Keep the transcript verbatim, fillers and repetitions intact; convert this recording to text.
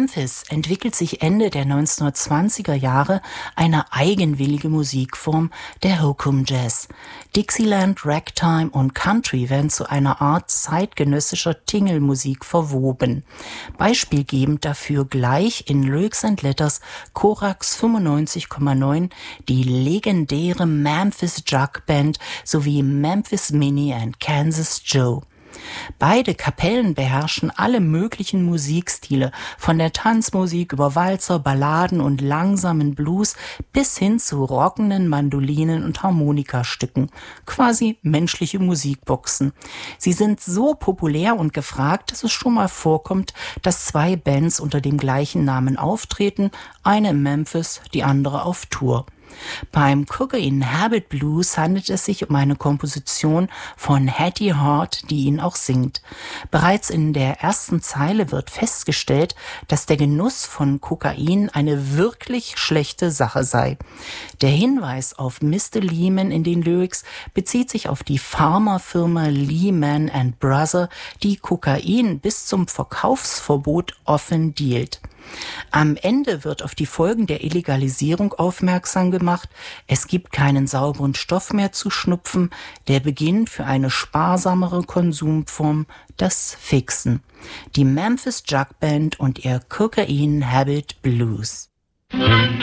Memphis entwickelt sich Ende der neunzehnhundertzwanziger Jahre eine eigenwillige Musikform, der Hokum Jazz. Dixieland, Ragtime und Country werden zu einer Art zeitgenössischer Tingelmusik verwoben. Beispielgebend dafür gleich in Lyrics and Letters Korax fünfundneunzig Komma neun die legendäre Memphis Jug Band sowie Memphis Minnie and Kansas Joe. Beide Kapellen beherrschen alle möglichen Musikstile, von der Tanzmusik über Walzer, Balladen und langsamen Blues bis hin zu rockenden Mandolinen und Harmonikastücken, quasi menschliche Musikboxen. Sie sind so populär und gefragt, dass es schon mal vorkommt, dass zwei Bands unter dem gleichen Namen auftreten, eine in Memphis, die andere auf Tour. Beim Cocaine Habit Blues handelt es sich um eine Komposition von Hattie Hart, die ihn auch singt. Bereits in der ersten Zeile wird festgestellt, dass der Genuss von Kokain eine wirklich schlechte Sache sei. Der Hinweis auf Mister Lehman in den Lyrics bezieht sich auf die Pharmafirma Lehman and Brother, die Kokain bis zum Verkaufsverbot offen dealt. Am Ende wird auf die Folgen der Illegalisierung aufmerksam gemacht. Es gibt keinen sauberen Stoff mehr zu schnupfen. Der Beginn für eine sparsamere Konsumform, das Fixen. Die Memphis Jug Band und ihr Cocaine Habit Blues.